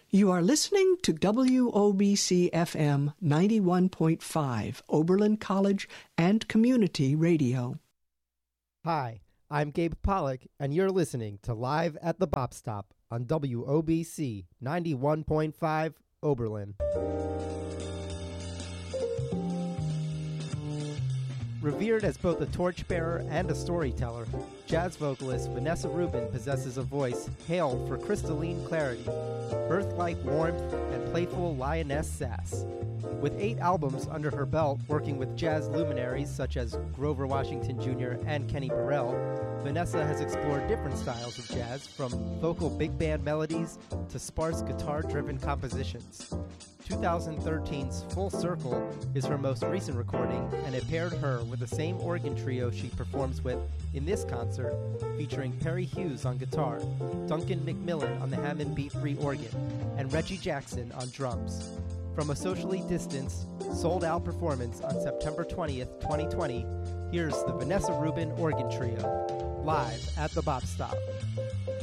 You are listening to WOBC FM 91.5, Oberlin College and Community Radio. Hi, I'm Gabe Pollock, and you're listening to Live at the Bop Stop on WOBC 91.5, Oberlin. Revered as both a torchbearer and a storyteller, jazz vocalist Vanessa Rubin possesses a voice hailed for crystalline clarity, earth-like warmth, and playful lioness sass. With 8 albums under her belt working with jazz luminaries such as Grover Washington Jr. and Kenny Burrell, Vanessa has explored different styles of jazz, from vocal big band melodies to sparse guitar-driven compositions. 2013's Full Circle is her most recent recording, and it paired her with the same organ trio she performs with in this concert, featuring Perry Hughes on guitar, Duncan McMillan on the Hammond B3 organ, and Reggie Jackson on drums. From a socially distanced, sold-out performance on September 20th, 2020, here's the Vanessa Rubin Organ Trio, live at the Bop Stop.